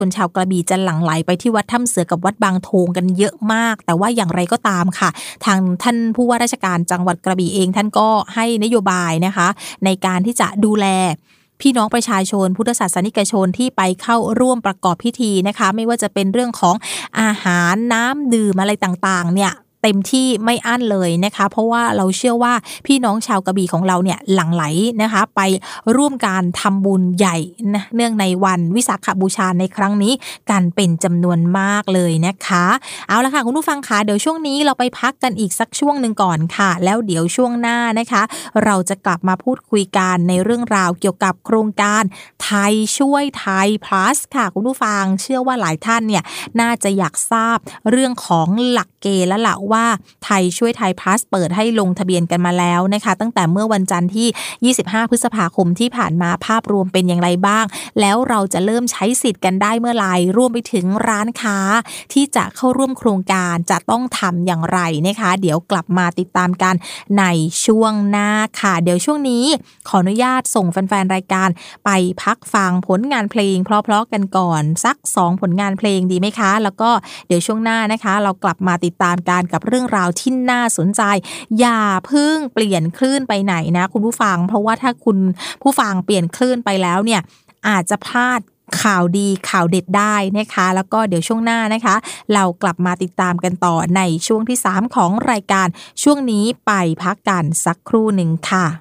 คนชาวกระบี่จะหลั่งไหลไปที่วัดถ้ำเสือกับวัดบางโทงกันเยอะมากแต่ว่าอย่างไรก็ตามค่ะทางท่านผู้ว่าราชการจังหวัดกระบี่เองท่านก็ให้นโยบายนะคะในการที่จะดูแลพี่น้องประชาชนพุทธศาสนิกชนที่ไปเข้าร่วมประกอบพิธีนะคะไม่ว่าจะเป็นเรื่องของอาหารน้ำดื่มอะไรต่างๆเนี่ยเต็มที่ไม่อั้นเลยนะคะเพราะว่าเราเชื่อว่าพี่น้องชาวกระบี่ของเราเนี่ยหลั่งไหลนะคะไปร่วมการทำบุญใหญ่นะเนื่องในวันวิสาขบูชาในครั้งนี้กันเป็นจำนวนมากเลยนะคะเอาละค่ะคุณผู้ฟังคะเดี๋ยวช่วงนี้เราไปพักกันอีกสักช่วงนึงก่อนค่ะแล้วเดี๋ยวช่วงหน้านะคะเราจะกลับมาพูดคุยกันในเรื่องราวเกี่ยวกับโครงการไทยช่วยไทย plus ค่ะคุณผู้ฟังเชื่อว่าหลายท่านเนี่ยน่าจะอยากทราบเรื่องของหลักเกณฑ์และล่ะว่าไทยช่วยไทย plus เปิดให้ลงทะเบียนกันมาแล้วนะคะตั้งแต่เมื่อวันจันทร์ที่25พฤษภาคมที่ผ่านมาภาพรวมเป็นอย่างไรบ้างแล้วเราจะเริ่มใช้สิทธิ์กันได้เมื่อไหร่รวมไปถึงร้านค้าที่จะเข้าร่วมโครงการจะต้องทำอย่างไรนะคะเดี๋ยวกลับมาติดตามกันในช่วงหน้าค่ะเดี๋ยวช่วงนี้ขออนุญาตส่งแฟนๆรายการไปพักฟังผลงานเพลงเพราะๆกันก่อนสัก2ผลงานเพลงดีไหมคะแล้วก็เดี๋ยวช่วงหน้านะคะเรากลับมาติดตามกันกับเรื่องราวที่น่าสนใจอย่าเพิ่งเปลี่ยนคลื่นไปไหนนะคุณผู้ฟังเพราะว่าถ้าคุณผู้ฟังเปลี่ยนคลื่นไปแล้วเนี่ยอาจจะพลาดข่าวดีข่าวเด็ดได้นะคะแล้วก็เดี๋ยวช่วงหน้านะคะเรากลับมาติดตามกันต่อในช่วงที่3ของรายการช่วงนี้ไปพักกันสักครู่หนึ่งค่ะ